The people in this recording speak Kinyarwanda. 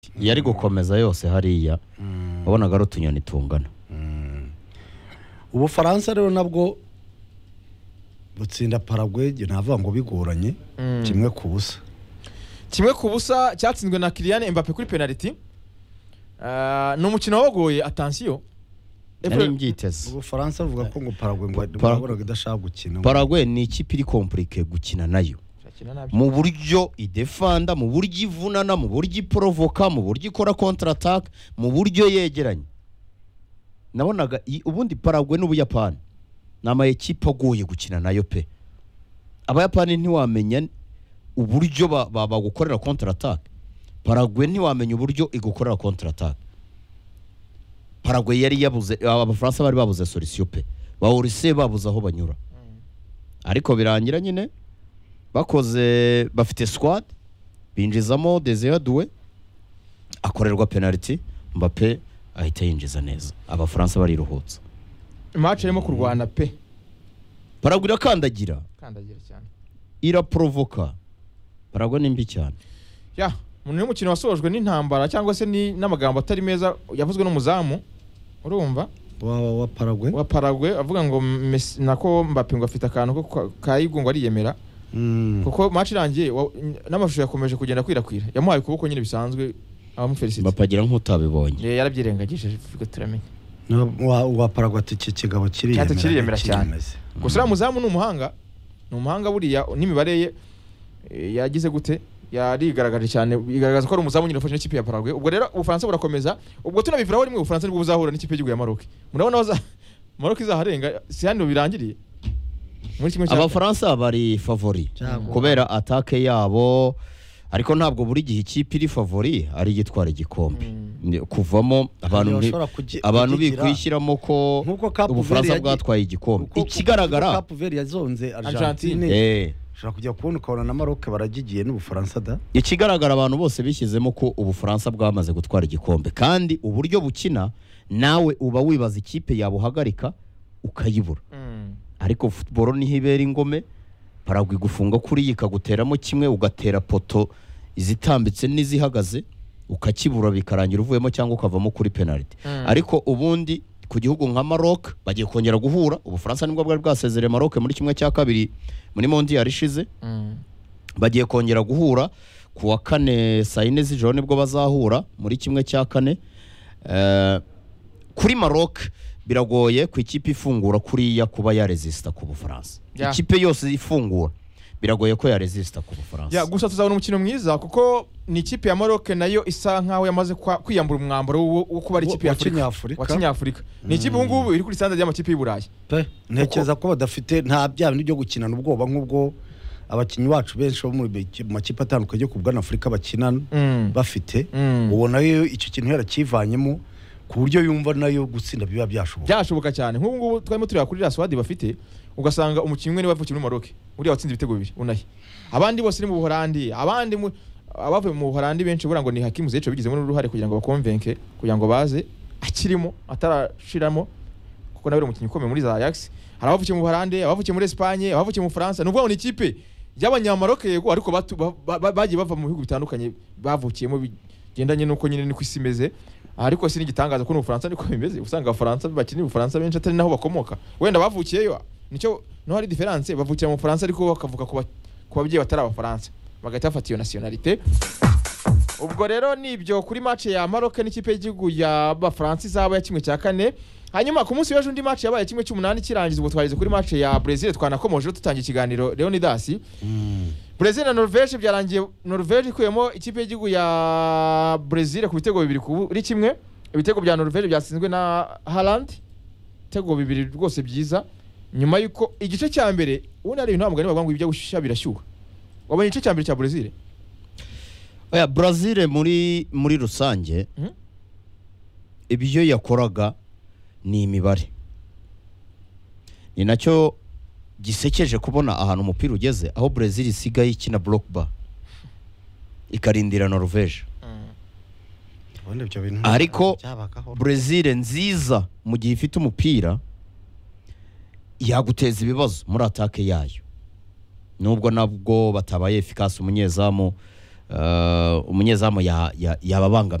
yari gukomeza yose hariya wabonaga ari utunyoni tungana. Ubufaransa rero nabwo butsinda Paraguay navuga ngo bigoranye kimwe ku busa cyatsinzwe na Kylian Mbappé kuri penalty. No mukino wagoye attention. Nari mbyiteze. Ubufaransa buvuga ko ngo Paraguay ngo babonaga idashaka gukina. Paraguay ni ikipe iri compliqué gukina nayo. Mu buryo idefanda, mu buryo ivunana, mu buryo iprovoka, mu buryo ikora counter attack, mu buryo yegeranye. Nabonaga ubundi Paraguay n'Ubuyapani nama ekipe agoye gukina nayo pe. Abayapani ntiwamenya uburyo bagukorera counter attack. Paraguay ntiwamenya uburyo igukorera counter attack. Paraguay yari yabuze, Abafaransa bari babuze solution pe. Bawurise babuze aho banyura. Ariko birangira nyine bakoze bafite squad binjizamo Désiré Doué akorerwa penalty, Mbappé ahita yinjiza neza. Abafaransa bariruhutsa. Match irimo kurwana pe. Paraguay irakandagira cyane. Iraprovoka. Paraguay nimbi cyane. Ya, mu mukino wasojwe n'intambara cyangwa se ni n'amagambo atari meza yavuzwe n'umuzamu. Urumva? Wa Paraguay avuga ngo nako Mbappé ngo afite akantu ko kayigungo ariyemera. Kuko match irangiye n'amashusho yakomeje kugenda kwirakwira. Yamuhaye ukuboko nyine bisanzwe abamufelicite. Bapagira nk'utabibonye. Yarabyirengagije turamenya. Wa Paraguay ati kigabo kiriyemera cyane. Gusa muzamu n'umuhanga. N'umuhanga buriya n'imibare ye yagize gute? Yarigaragaje cyane, bigaragaza ko ari umuzamu nyine ufashe n'ikipe ya Paraguay. Ubwo rero Ubufaransa burakomeza. Ubwo tunabiviraho rimwe Ubufaransa nibwo buzahura n'ikipe y'Igihugu ya Maroc. Murabona Maroc izaharenga si hano birangiriye. Abafaransa bari favori kubera attaque yabo, ariko ntabwo buri gihe ikipe iri favori ari yitwara igikombe. Kuvamo abantu bikwishyiramo ko Ubufaransa bwatwaye igikombe. Ikigaragara Cape Verde yazonze Argentine. Shaka kujya kubona ukabona na Maroc baragigiye n'Ubufaransa da. Ikigaragara abantu bose bishyizemo ko Ubufaransa bwamaze gutwara igikombe, kandi uburyo bukina nawe uba wibaza ikipe yabuhagarika ukayibura. Ariko football ni hibera ingome. Paraguay gufunga kuri yikaguteramo kimwe ugatera poto izitambitse n'izihagaze ukakibura bikarangira uvuyemo cyangwa ukavamo kuri penalty. Ariko ubundi ku gihugu nka Maroc bagiye kongera guhura. Ubufaransa nibwo bwari bwasezereye Maroc muri kimwe cya kabiri muri mondial ishize. Bagiye kongera guhura ku wa kane saa 4 z'ijoro nibwo bazahura muri kimwe cya kane. Kuri Maroc biragoye ku ikipe ifungura kuri ya kuba ya resista ku Bufaransa. Ikipe yose ifungura biragoye ko ya resista ku Bufaransa. Ya gusa tuzabona umukino mwiza kuko ni ikipe ya Maroc nayo isa nkaho yamaze kwiyambura umwambaro wo kuba ari ikipe ya Afrika. Ni ikipe ngubu iri kuri standard y'amakipe y'Uburayi. Ntekereza ko badafite nta bya bindi byo gukinana ubwoba nk'ubwo abakinyi bacu benshi bo mu makipe atandukanye ku bwa Afrika bakinana bafite. Ubona yo icyo kintu yarakivanyemo ku buryo yumva nayo gutsinda biba byashoboka cyane. Nk'ubu ngubu twarimo tureba kuri Raswadi bafite ugasanga umukinnyi umwe niwe wavukiye muri Maroc uriya watsinze ibitego 2 unahi. Abandi bose ni mu Buholandi, abandi abavuye mu Buholandi benshi bura ngo ni Hakim Ziyech bigizemo n'uruhare kugira ngo bakonvenke kugira ngo baze akirimo atarashiramo kuko nawe umukinnyi ukomeye muri za Ajax. Hari abavukiye mu Buholandi, abavukiye muri Espagne, abavukiye mu France. Nuvuga ngo ni ikipe y'abanyamaroc yego ariko bagiye bava mu bihugu bitandukanye bavukiyemo bigendanye nuko nyine ni kwisimeze. Ariko si n'igitangaza ko n'Ubufaransa niko bimeze. Usanga Abafaransa bakinira Ubufaransa benshi atari naho bakomoka. Wenda bavukiyeyo nicyo no hari difference, bavukira mu Faransa ariko bakavuga ku babyeyi batari Abafaransa bagahita bafata iyo nationalité. Ubwo rero nibyo kuri match ya Maroc n'ikipe y'igihugu ya Abafaransa izaba ya kimwe cya kane. Hanyuma ku munsi w'ejo undi match yabaye kimwe cy'umunani kirangiza. Ubwo twageze kuri match ya Brazil twanakomoje tutangiye ikiganiro Leonidas. Brazil na Norvège byarangiye Norvège ikuyemo ikipe y'igihugu ya Brazil ku bitego 2 kuri kimwe. Ibitego bya Norvège byatsinzwe na Haaland, ibitego 2 rwose byiza. Nyuma yuko igice cya mbere ubona ari intambwe bavuga ngo ibyo gushyira birashyuha. Wabonye igice cya mbere cya Brazil? Oya, Brazil muri rusange ibyo yakoraga ni imibare. Ni nacyo gisekeje kubona ahantu umupira ugeze aho Brazil isigaye ikina block bar ikarindira Norvège. Ariko Brazil nziza mu gihe ifite umupira yaguteza ibibazo muri attaque yayo. Nubwo nabwo batabaye efficace umunyezamu umunyezamu yababangamira